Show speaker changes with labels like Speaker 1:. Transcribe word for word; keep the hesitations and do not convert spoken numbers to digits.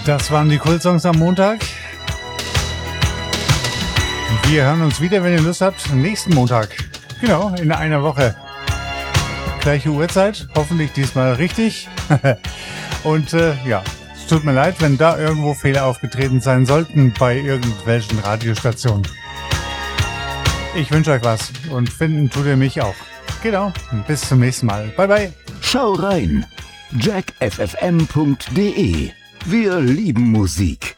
Speaker 1: Das waren die Kultsongs am Montag. Wir hören uns wieder, wenn ihr Lust habt, nächsten Montag. Genau, in einer Woche. Gleiche Uhrzeit, hoffentlich diesmal richtig. Und äh, ja, es tut mir leid, wenn da irgendwo Fehler aufgetreten sein sollten bei irgendwelchen Radiostationen. Ich wünsche euch was und finden tut ihr mich auch. Genau, bis zum nächsten Mal. Bye bye.
Speaker 2: Schau rein. jack f f m punkt d e. Wir lieben Musik.